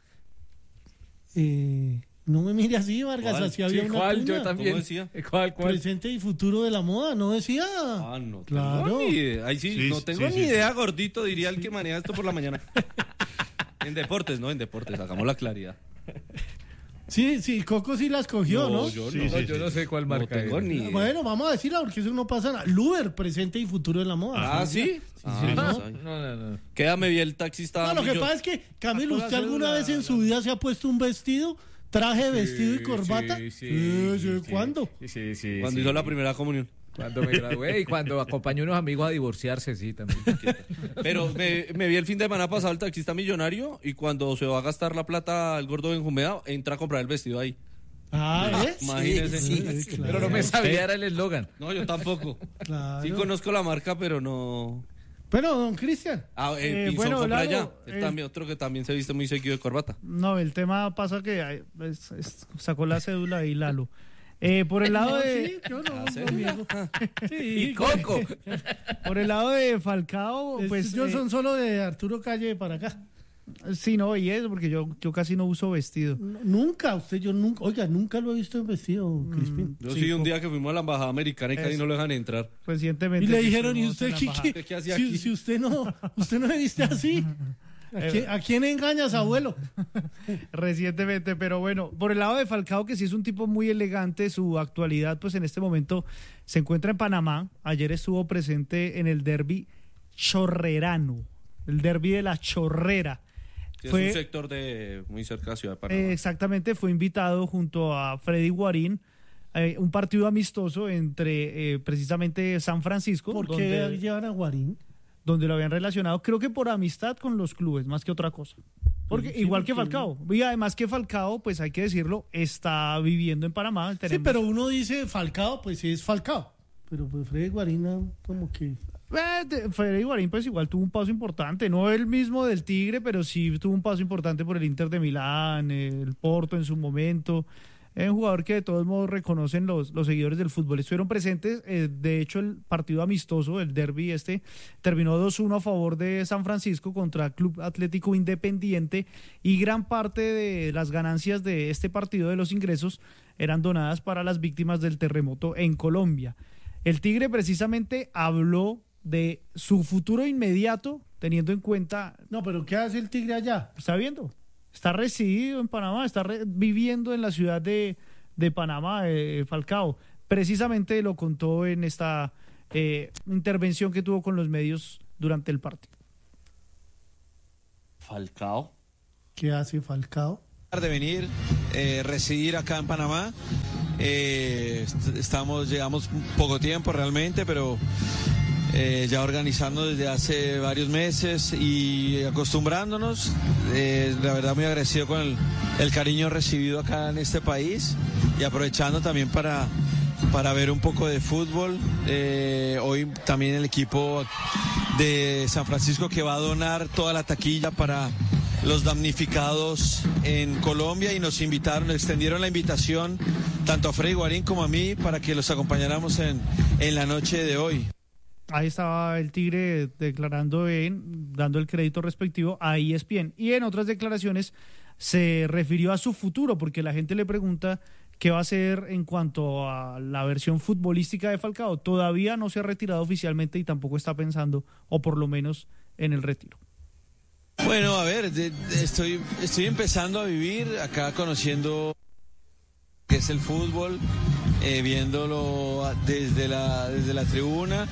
Eh, no me mire así, Vargas, así sí, había una ¿cuál? cuña. Yo también. decía? ¿Cuál, cuál? Presente y futuro de la moda, ¿no decía? Ah, no claro. tengo ni idea. Ahí sí, sí no tengo sí, ni sí, idea, sí. gordito, diría el que maneja esto por la mañana. En deportes, ¿no? En deportes, hagamos la claridad. Sí, sí, Coco sí las cogió, ¿no? ¿no? Yo, sí, no, sí, yo sí. no sé cuál marca no tengo es. Ni idea. Bueno, vamos a decirla porque eso no pasa nada. Luber, presente y futuro de la moda. Ah, ¿sí? sí, ah, sí no, ¿no? no, no, no. Quédame bien el taxista. No, lo que yo... pasa es que, Camilo, ¿usted alguna vez en su vida se ha puesto un vestido, traje, sí, vestido y corbata? Sí, sí. sí, sí. sí ¿Cuándo? Sí, sí, sí. Cuando sí. hizo la primera comunión. Cuando me gradué y cuando acompañé a unos amigos a divorciarse, sí, también. Pero me, me vi el fin de semana pasado el taxista millonario y cuando se va a gastar la plata el gordo Benjumea, entra a comprar el vestido ahí. Ah, ¿ves? Imagínese. Sí, sí, claro. Pero no me sabía, era el eslogan. No, yo tampoco. Claro. Sí conozco la marca, pero no... Bueno, don Cristian. Ah, el Eh, Pinzón bueno, fue para Lalo, allá. Él eh, también, otro que también se viste muy seguido de corbata. No, el tema pasa que ay, es- es- sacó la cédula ahí, Lalo. Eh, por el lado de... Sí, yo no, Ah, ¿sí? amigo. Sí, Coco. por el lado de Falcao, Pues pues... yo eh, son solo de Arturo Calle para acá. Sí, no, y eso, porque yo, yo casi no uso vestido. No, nunca, usted, yo nunca, oiga, nunca lo he visto en vestido, Crispin. Yo Sí, sí, un co- día que fuimos a la embajada americana y casi Eso. no lo dejan entrar. Recientemente... Y le que dijeron, ¿y estuvimos usted en la qué, embajada. qué- ¿Qué hacía si, aquí? si usted no, usted no me viste así? ¿A quién, a quién engañas, abuelo? Recientemente, pero bueno, por el lado de Falcao, que sí es un tipo muy elegante, su actualidad pues en este momento se encuentra en Panamá. Ayer estuvo presente en el derbi chorrerano, el derbi de la Chorrera. Sí, Fue- es un sector de muy cerca de Ciudad de Panamá. Eh, exactamente, fue invitado junto a Freddy Guarín eh, un partido amistoso entre eh, precisamente San Francisco. ¿Por donde, qué llevan a Guarín? Donde lo habían relacionado, creo que por amistad con los clubes, más que otra cosa. Porque Sí, igual porque- que Falcao. Y además que Falcao, pues hay que decirlo, está viviendo en Panamá. Sí, Tenemos- pero uno dice Falcao, pues sí es Falcao. Pero pues Freddy Guarina, como que... Eh, de- Federico Guarín pues igual tuvo un paso importante, no el mismo del Tigre, pero sí tuvo un paso importante por el Inter de Milán, el Porto en su momento. Es un jugador que de todos modos reconocen los, los seguidores del fútbol. Estuvieron presentes, eh, de hecho el partido amistoso, el derbi este, terminó dos uno a favor de San Francisco contra Club Atlético Independiente, y gran parte de las ganancias de este partido, de los ingresos, eran donadas para las víctimas del terremoto en Colombia. El Tigre precisamente habló de su futuro inmediato, teniendo en cuenta... No, pero ¿qué hace el Tigre allá? Está viendo, está residido en Panamá, está re- viviendo en la ciudad de, de Panamá, eh, Falcao. Precisamente lo contó en esta eh, intervención que tuvo con los medios durante el partido. Falcao. ¿Qué hace Falcao? De venir, eh, residir acá en Panamá. Eh, est- estamos, llegamos poco tiempo realmente, pero eh, ya organizando desde hace varios meses y acostumbrándonos. Eh, la verdad muy agradecido con el, el cariño recibido acá en este país, y aprovechando también para, para ver un poco de fútbol. Eh, hoy también el equipo de San Francisco que va a donar toda la taquilla para los damnificados en Colombia, y nos invitaron, extendieron la invitación tanto a Freddy Guarín como a mí para que los acompañáramos en, en la noche de hoy. Ahí estaba el Tigre declarando, en, dando el crédito respectivo a E S P N. Y en otras declaraciones se refirió a su futuro, porque la gente le pregunta qué va a hacer en cuanto a la versión futbolística de Falcao. Todavía no se ha retirado oficialmente y tampoco está pensando, o por lo menos, en el retiro. Bueno, a ver, de- de- estoy, estoy empezando a vivir acá, conociendo qué es el fútbol, eh, viéndolo desde la, desde la tribuna.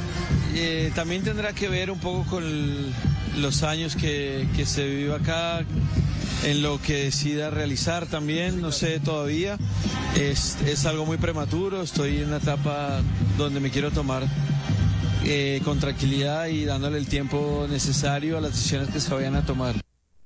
Eh, también tendrá que ver un poco con el- los años que, que se vive acá, en lo que decida realizar también, no sé todavía. Es, es algo muy prematuro, estoy en una etapa donde me quiero tomar eh, con tranquilidad y dándole el tiempo necesario a las decisiones que se vayan a tomar.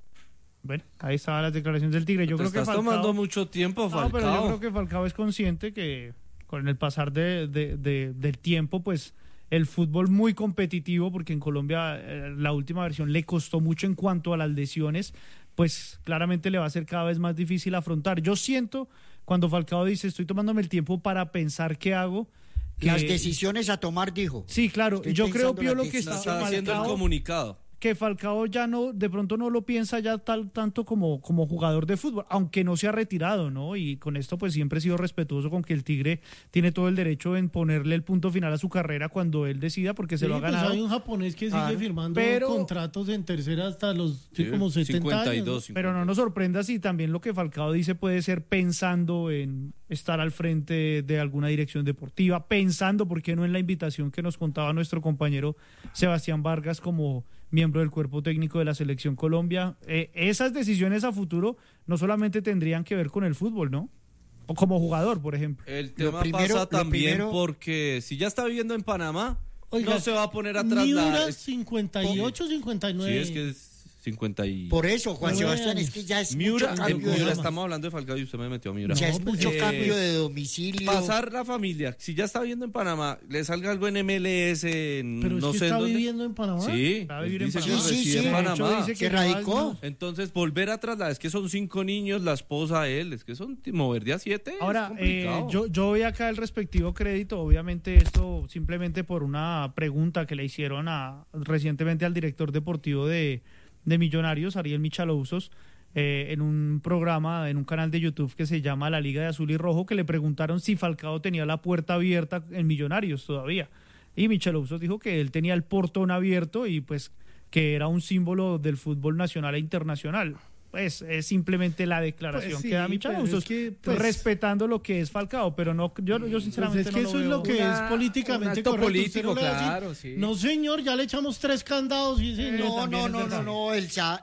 Bueno, ahí estaban las declaraciones del Tigre. Yo Te creo que estás Falcao- tomando mucho tiempo, No, Falcao. pero yo creo que Falcao es consciente que con el pasar de, de- de- del tiempo, pues el fútbol muy competitivo, porque en Colombia eh, la última versión le costó mucho en cuanto a las lesiones, pues claramente le va a ser cada vez más difícil afrontar. Yo siento, cuando Falcao dice, estoy tomándome el tiempo para pensar qué hago. que- Las decisiones a tomar, dijo. Sí, claro. Estoy Yo creo, pensando Pío, las lo que está, Está haciendo el Falcao- comunicado. que Falcao ya no, de pronto no lo piensa ya tal, tanto como, como jugador de fútbol, aunque no se ha retirado, ¿no? Y con esto pues siempre he sido respetuoso con que el Tigre tiene todo el derecho en ponerle el punto final a su carrera cuando él decida, porque se Sí, lo ha pues ganado. hay un japonés que sigue Claro, firmando pero- contratos en tercera hasta los sí, Sí, como setenta cincuenta y años. ¿no? dos, Pero no nos sorprenda si también lo que Falcao dice puede ser pensando en estar al frente de alguna dirección deportiva, pensando, ¿por qué no?, en la invitación que nos contaba nuestro compañero Sebastián Vargas como miembro del cuerpo técnico de la Selección Colombia. Eh, esas decisiones a futuro no solamente tendrían que ver con el fútbol, ¿no? O como jugador, por ejemplo. El tema pasa también porque si ya está viviendo en Panamá, Oiga, no se va a poner a trasladar. Miura Es- cincuenta y ocho, cincuenta y Sí, nueve. es que es cincuenta y... Por eso, Juan Nueve Sebastián, años. es que ya es Miura, mucho de cambio de Miura, domis- estamos hablando de Falcao y usted me metió a Miura. Ya es mucho Eh, cambio de domicilio. Pasar la familia, si ya está viviendo en Panamá, le salga algo en M L S, en Pero es no que sé está en dónde. viviendo en Panamá. Sí, Va a él vivir en dice Panamá. que Sí, sí, reside sí. en De Panamá. hecho, dice que ¿Se radicó? Entonces, volver a trasladar, es que son cinco niños, la esposa, él, es que son mover de a siete. es Ahora, eh, complicado. yo, yo doy acá el respectivo crédito, obviamente esto simplemente por una pregunta que le hicieron a, recientemente al director deportivo de, de Millonarios, Ariel Michalousos, eh, en un programa, en un canal de YouTube que se llama La Liga de Azul y Rojo, que le preguntaron si Falcao tenía la puerta abierta en Millonarios todavía. Y Michalousos dijo que él tenía el portón abierto y pues que era un símbolo del fútbol nacional e internacional. Pues es simplemente la declaración Pues sí, que da pero Michalousos, es que, pues- respetando lo que es Falcao, pero no, yo, yo sinceramente Pues es que no eso lo es veo. lo que Una- es políticamente un acto correcto. político, Usted no le va a decir, claro, sí. No, señor, ya le echamos tres candados. Sí, señor, No, también no, es no, no, verdad. no, el, sa- el,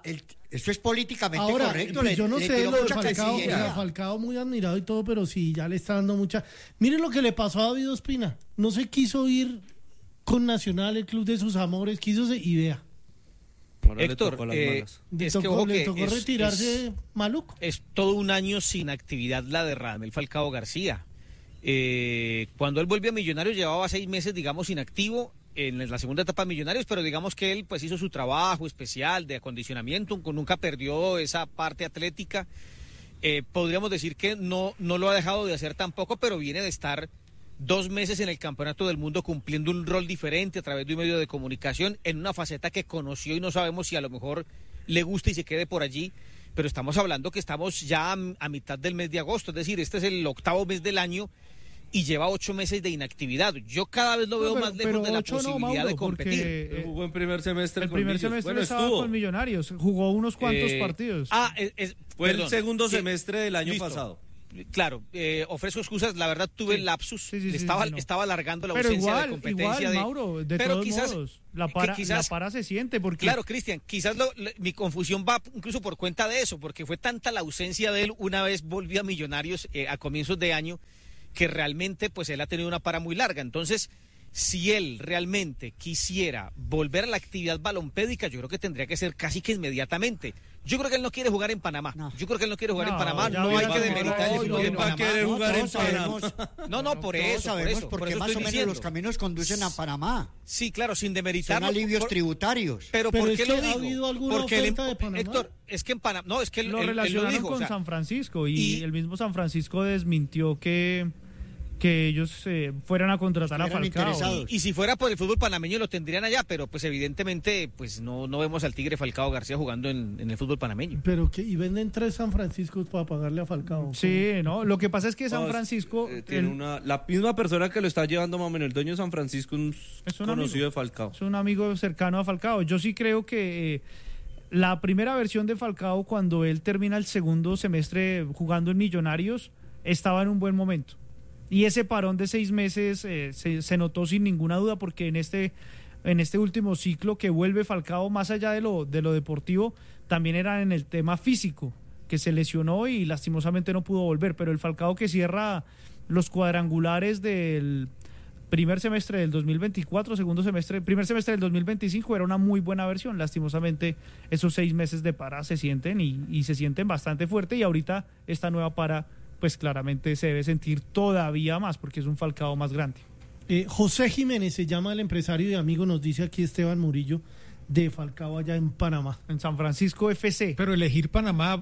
Eso es políticamente Ahora, correcto. pues le- yo no le sé tiró lo de mucha Falcao, o Cancillería. sea, Falcao muy admirado y todo, pero sí, ya le está dando mucha... Miren lo que le pasó a David Ospina. No se quiso ir con Nacional, el club de sus amores, quiso se... y vea. Ahora le Héctor, tocó las eh, malas. Le es tocó- que, ojo, le que tocó es- retirarse es- maluco. Es todo un año sin actividad la de Radamel Falcao García. Eh, cuando él volvió a Millonarios llevaba seis meses, digamos, inactivo en la segunda etapa de Millonarios, pero digamos que él pues hizo su trabajo especial de acondicionamiento, nunca perdió esa parte atlética. Eh, podríamos decir que no, no lo ha dejado de hacer tampoco, pero viene de estar dos meses en el Campeonato del Mundo cumpliendo un rol diferente a través de un medio de comunicación en una faceta que conoció y no sabemos si a lo mejor le gusta y se quede por allí, pero estamos hablando que estamos ya a, a mitad del mes de agosto, es decir, este es el octavo mes del año y lleva ocho meses de inactividad. Yo cada vez lo veo No, pero- más lejos pero de la ocho no, posibilidad Mauro, de competir. porque, eh, Jugó en primer semestre El con primer Millos. semestre Bueno, estaba estuvo. con Millonarios, jugó unos cuantos Eh, partidos. Ah, es, es- Fue el perdón. segundo Sí, semestre del año listo. pasado. Claro, eh, ofrezco excusas, la verdad tuve Sí. lapsus, Sí, sí, sí, estaba, sí, no. estaba alargando la Pero ausencia igual, de competencia igual, de... Mauro, de pero todos quizás, modos, la que para, quizás- la para se siente porque... Claro, Cristian, quizás lo- le- mi confusión va incluso por cuenta de eso, porque fue tanta la ausencia de él una vez volvió a Millonarios eh, a comienzos de año, que realmente pues él ha tenido una para muy larga. Entonces, si él realmente quisiera volver a la actividad balompédica, yo creo que tendría que ser casi que inmediatamente. Yo creo que él no quiere jugar en Panamá. Yo creo que él no quiere jugar No, en Panamá. ya No vi hay la que foto. demeritar el No, fútbol no, en no, Panamá. quiere jugar en todos sabemos, No, no, por todos eso, por sabemos eso. por porque eso más estoy o menos diciendo. los caminos conducen a Panamá. Sí, claro, sin Son demeritarlo. alivios por- tributarios. Pero, Pero ¿por es qué que lo ha digo? habido alguna Porque el- oferta de Panamá. Héctor, es que en Panamá, no, es que él, lo él- él relacionaron dijo, con o sea, San Francisco y, y- el mismo San Francisco desmintió que, que ellos eh, fueran a contratar a Estuvieran Falcao. interesados. Y si fuera por el fútbol panameño lo tendrían allá, pero pues evidentemente pues no, no vemos al Tigre Falcao García jugando en, en el fútbol panameño. Pero que, y venden tres San Franciscos para pagarle a Falcao. Sí, no, lo que pasa es que San No, es- Francisco... eh, tiene el- una, la misma persona que lo está llevando más o menos, el dueño de San Francisco, un Es un conocido amigo. de Falcao. Es un amigo cercano a Falcao. Yo sí creo que eh, la primera versión de Falcao, cuando él termina el segundo semestre jugando en Millonarios, estaba en un buen momento. Y ese parón de seis meses eh, se, se notó sin ninguna duda, porque en este, en este último ciclo que vuelve Falcao, más allá de lo, de lo deportivo, también era en el tema físico, que se lesionó y lastimosamente no pudo volver. Pero el Falcao que cierra los cuadrangulares del primer semestre del dos mil veinticuatro, segundo semestre, primer semestre del dos mil veinticinco era una muy buena versión. Lastimosamente esos seis meses de para se sienten y, y se sienten bastante fuerte, y ahorita esta nueva para pues claramente se debe sentir todavía más porque es un Falcao más grande. Eh, José Jiménez se llama el empresario y amigo, nos dice aquí Esteban Murillo, de Falcao allá en Panamá. En San Francisco F C. Pero elegir Panamá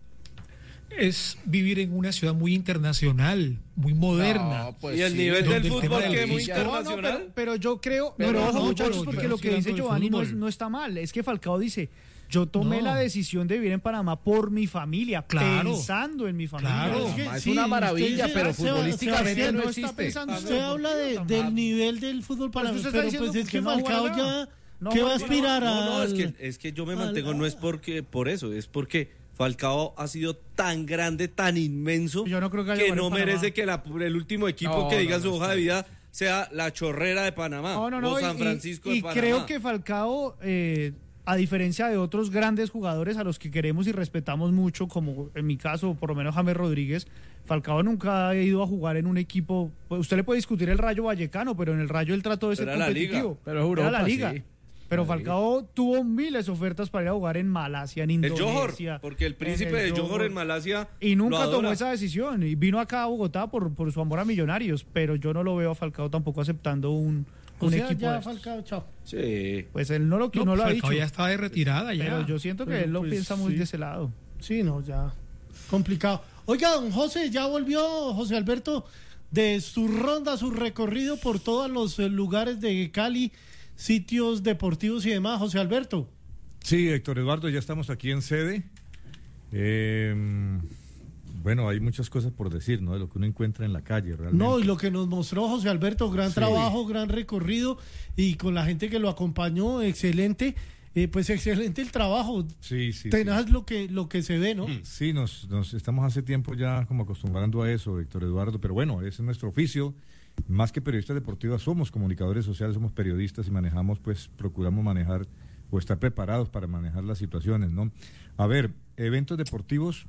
es vivir en una ciudad muy internacional, muy moderna. No, pues y el sí. nivel Donde del el tema fútbol del que es muy físico- No, no, internacional. pero, pero yo creo, Pero pero no, ojo no, muchachos, pero porque yo lo estoy que dice hablando de Giovanni no, es- fútbol. no está mal. Es que Falcao dice, yo tomé No. la decisión de vivir en Panamá por mi familia, Claro. pensando en mi familia. Claro. Es que Es sí, una usted maravilla, dice, pero ah, Seba- futbolísticamente Sebastián, no no está existe. pensando Usted habla de, del nivel del fútbol para Pues usted pero está pues diciendo es que que no va a Falcao jugar nada. ya No ¿qué va va a a aspirar a No, no, es que, es que yo me mantengo, no es porque por eso, es porque Falcao ha sido tan grande, tan inmenso, Yo no creo que haya que lugar en no Panamá. merece que la- el último equipo No, que diga no, su no, hoja no. de vida sea la Chorrera de Panamá No, no, no, o y- San Francisco y, de y Panamá. creo que Falcao, eh, a diferencia de otros grandes jugadores a los que queremos y respetamos mucho, como en mi caso, por lo menos James Rodríguez, Falcao nunca ha ido a jugar en un equipo. Pues usted le puede discutir el Rayo Vallecano, pero en el Rayo él trató de ser Era la liga. competitivo. Pero es Europa, Era la liga. sí. Pero La Falcao tuvo miles de ofertas para ir a jugar en Malasia, en el Indonesia. Johor, porque el príncipe en el de Johor Johor. en Malasia Y nunca lo adora. tomó esa decisión. Y vino acá a Bogotá por, por su amor a Millonarios. Pero yo no lo veo a Falcao tampoco aceptando un, O un sea, equipo. ya de estos. Falcao, chao. Sí. Pues él no lo, No, no lo ha Falcao dicho. ya está de retirada ya. Pero yo siento que Pero él lo pues, piensa muy sí. de ese lado. Sí, no, ya complicado. Oiga, don José, ya volvió José Alberto de su ronda, su recorrido por todos los eh, lugares de Cali, sitios deportivos y demás. José Alberto. Sí, Héctor Eduardo, ya estamos aquí en sede. Eh, bueno, hay muchas cosas por decir, ¿no? De lo que uno encuentra en la calle, realmente. No, y lo que nos mostró José Alberto, gran Sí. trabajo, gran recorrido y con la gente que lo acompañó, excelente. Eh, pues excelente el trabajo. Sí, sí. Tenaz lo que lo que se ve, ¿no? Sí, nos, nos estamos hace tiempo ya como acostumbrando a eso, Héctor Eduardo, pero bueno, ese es nuestro oficio. Más que periodistas deportivos, somos comunicadores sociales, somos periodistas y manejamos, pues procuramos manejar o estar preparados para manejar las situaciones, ¿no? A ver, eventos deportivos,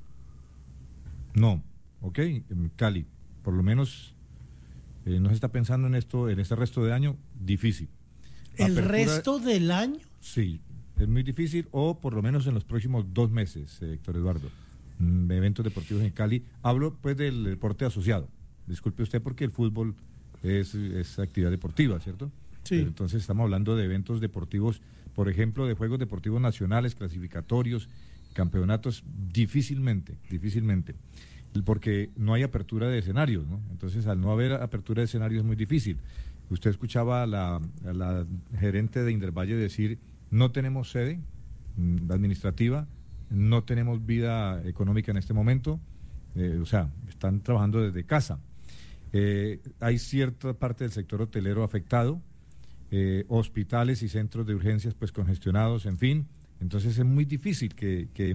no, ¿ok? En Cali, por lo menos eh, no se está pensando en esto, en este resto de año, difícil. ¿El Apertura, resto del año? Sí, es muy difícil, o por lo menos en los próximos dos meses, eh, Héctor Eduardo. Mm, eventos deportivos en Cali. Hablo pues del deporte asociado. Disculpe usted porque el fútbol es, es actividad deportiva, ¿cierto? Sí. Pero entonces estamos hablando de eventos deportivos, por ejemplo, de juegos deportivos nacionales, clasificatorios, campeonatos, difícilmente, difícilmente. Porque no hay apertura de escenarios, ¿no? Entonces, al no haber apertura de escenarios es muy difícil. Usted escuchaba a la, a la gerente de Indervalle decir, no tenemos sede mm, administrativa, no tenemos vida económica en este momento, eh, o sea, están trabajando desde casa. Eh, hay cierta parte del sector hotelero afectado, eh, hospitales y centros de urgencias pues congestionados, en fin. Entonces es muy difícil que, que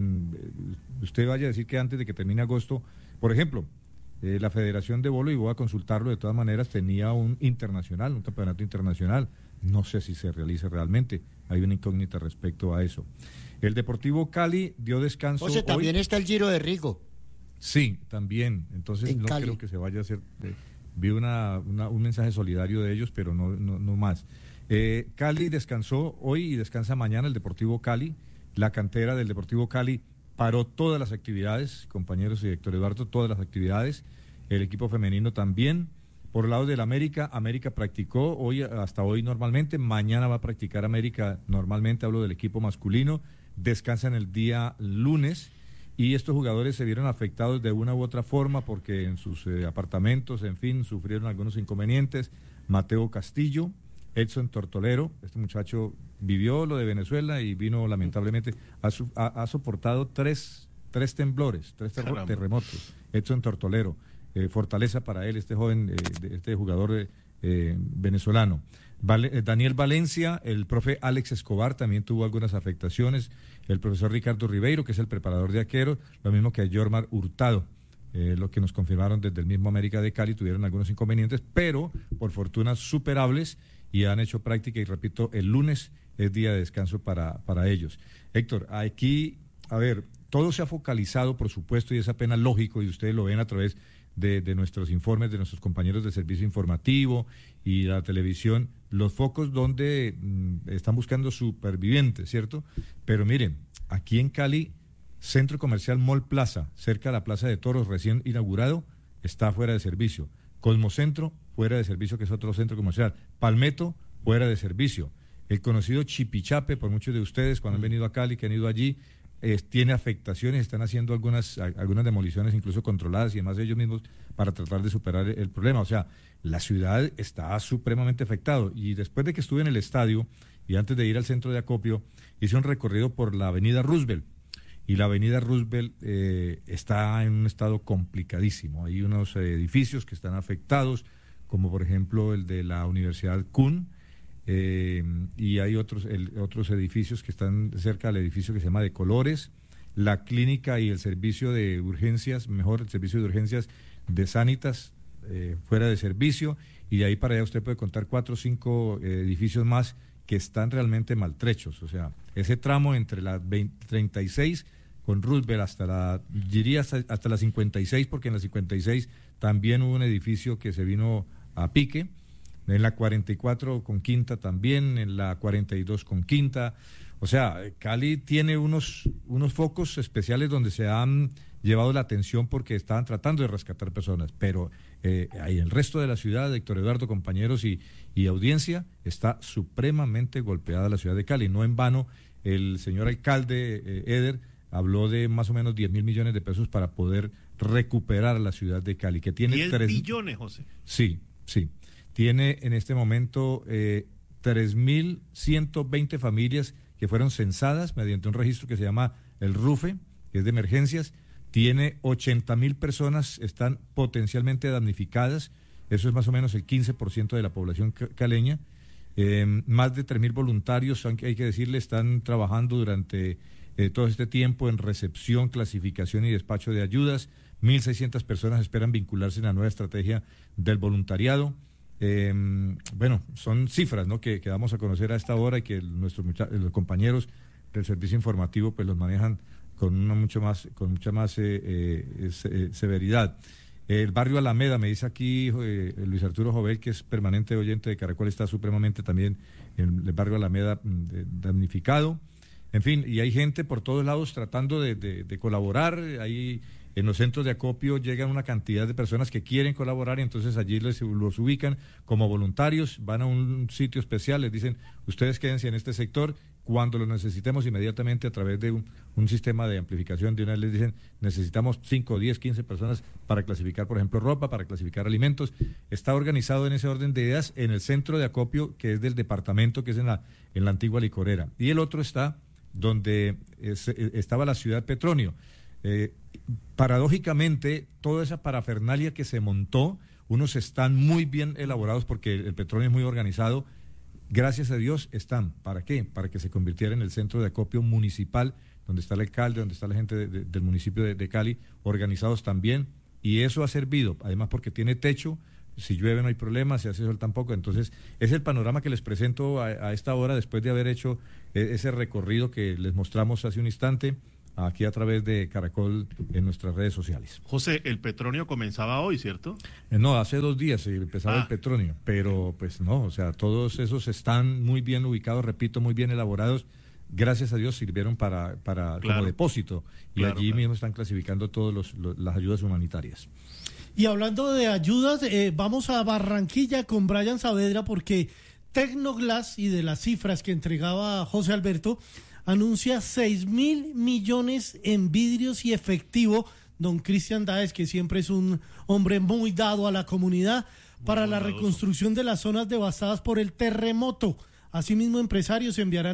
usted vaya a decir que antes de que termine agosto, por ejemplo, eh, la Federación de Bolo, y voy a consultarlo de todas maneras, tenía un internacional, un campeonato internacional. No sé si se realiza realmente, hay una incógnita respecto a eso. El Deportivo Cali dio descanso. O sea, también hoy. está el Giro de Rigo. Sí, también. Entonces En no Cali. creo que se vaya a hacer. Eh, vi una, una, un mensaje solidario de ellos, pero no, no, no más. Eh, Cali descansó hoy y descansa mañana el Deportivo Cali. La cantera del Deportivo Cali paró todas las actividades, compañeros y Héctor Eduardo, todas las actividades. El equipo femenino también. Por el lado del América, América practicó hoy hasta hoy normalmente, mañana va a practicar América normalmente, hablo del equipo masculino, descansan el día lunes y estos jugadores se vieron afectados de una u otra forma porque en sus eh, apartamentos, en fin, sufrieron algunos inconvenientes. Mateo Castillo, Edson Tortolero, este muchacho vivió lo de Venezuela y vino lamentablemente, ha, su, ha, ha soportado tres, tres temblores, tres ter- terremotos, Edson Tortolero. Eh, fortaleza para él, este joven, eh, este jugador eh, eh, venezolano. Vale, eh, Daniel Valencia, el profe Alex Escobar también tuvo algunas afectaciones, el profesor Ricardo Ribeiro, que es el preparador de arqueros, lo mismo que a Jormar Hurtado, eh, lo que nos confirmaron desde el mismo América de Cali, tuvieron algunos inconvenientes, pero por fortuna superables y han hecho práctica y repito, el lunes es día de descanso para, para ellos. Héctor, aquí, a ver, todo se ha focalizado, por supuesto, y es apenas lógico, y ustedes lo ven a través De, de nuestros informes, de nuestros compañeros de servicio informativo y la televisión, los focos donde mm, están buscando supervivientes, ¿cierto? Pero miren, aquí en Cali, Centro Comercial Mall Plaza, cerca de la Plaza de Toros, recién inaugurado, está fuera de servicio. Cosmocentro, fuera de servicio, que es otro centro comercial. Palmetto, fuera de servicio. El conocido Chipichape, por muchos de ustedes, cuando han venido a Cali, que han ido allí, Eh, tiene afectaciones, están haciendo algunas a, algunas demoliciones incluso controladas y demás de ellos mismos para tratar de superar el, el problema. O sea, la ciudad está supremamente afectada. Y después de que estuve en el estadio y antes de ir al centro de acopio, hice un recorrido por la avenida Roosevelt. Y la avenida Roosevelt eh, está en un estado complicadísimo. Hay unos eh, edificios que están afectados, como por ejemplo el de la Universidad Kuhn, Eh, y hay otros el, otros edificios que están cerca del edificio que se llama de Colores, la clínica y el servicio de urgencias, mejor el servicio de urgencias de Sanitas, eh, fuera de servicio, y de ahí para allá usted puede contar cuatro o cinco eh, edificios más que están realmente maltrechos. O sea, ese tramo entre la veinte, treinta y seis con Roosevelt hasta la, diría hasta, hasta la cincuenta y seis, porque en la cincuenta y seis también hubo un edificio que se vino a pique, en la cuarenta y cuatro con Quinta también, en la cuarenta y dos con Quinta. O sea, Cali tiene unos, unos focos especiales donde se han llevado la atención porque estaban tratando de rescatar personas, pero eh, ahí el resto de la ciudad, Héctor Eduardo, compañeros y, y audiencia, está supremamente golpeada la ciudad de Cali. No en vano, el señor alcalde eh, Eder habló de más o menos diez mil millones de pesos para poder recuperar la ciudad de Cali, que tiene diez tres billones, José. Sí, sí. Tiene en este momento eh, tres mil ciento veinte familias que fueron censadas mediante un registro que se llama el RUFE, que es de emergencias. Tiene ochenta mil personas, están potencialmente damnificadas. Eso es más o menos el quince por ciento de la población caleña. Eh, más de tres mil voluntarios, hay que decirle, están trabajando durante eh, todo este tiempo en recepción, clasificación y despacho de ayudas. mil seiscientas personas esperan vincularse en la nueva estrategia del voluntariado. Eh, bueno, son cifras, ¿no?, que, que damos a conocer a esta hora y que nuestros mucha- los compañeros del servicio informativo pues los manejan con una mucho más con mucha más eh, eh, se- eh, severidad. El barrio Alameda, me dice aquí eh, Luis Arturo Jovel, que es permanente oyente de Caracol, está supremamente también en el barrio Alameda mm, de- damnificado. En fin, y hay gente por todos lados tratando de, de- de colaborar. Ahí en los centros de acopio llegan una cantidad de personas que quieren colaborar y entonces allí les, los ubican como voluntarios, van a un sitio especial, les dicen, ustedes quédense en este sector, cuando lo necesitemos inmediatamente a través de un, un sistema de amplificación, de una vez les dicen, necesitamos cinco, diez, quince personas para clasificar, por ejemplo, ropa, para clasificar alimentos. Está organizado en ese orden de ideas en el centro de acopio que es del departamento, que es en la, en la antigua licorera. Y el otro está donde es, estaba la ciudad Petronio. Eh, paradójicamente, toda esa parafernalia que se montó, unos están muy bien elaborados porque el Petronio es muy organizado. Gracias a Dios están. ¿Para qué? Para que se convirtiera en el centro de acopio municipal, donde está el alcalde, donde está la gente de, de, del municipio de, de Cali, organizados también. Y eso ha servido, además porque tiene techo, si llueve no hay problema, si hace sol tampoco. Entonces, es el panorama que les presento a, a esta hora, después de haber hecho eh, ese recorrido que les mostramos hace un instante, aquí a través de Caracol en nuestras redes sociales. José, el Petronio comenzaba hoy, ¿cierto? Eh, No, hace dos días empezaba Ah. el Petronio, pero pues no, o sea, todos esos están muy bien ubicados, repito, muy bien elaborados. Gracias a Dios sirvieron para, para Claro. como depósito y Claro, allí claro. mismo están clasificando todas las ayudas humanitarias. Y hablando de ayudas, eh, vamos a Barranquilla con Brian Saavedra porque Tecnoglass, y de las cifras que entregaba José Alberto, anuncia seis mil millones en vidrios y efectivo. Don Cristian Dáez, que siempre es un hombre muy dado a la comunidad, para la reconstrucción de las zonas devastadas por el terremoto. Asimismo, empresarios enviarán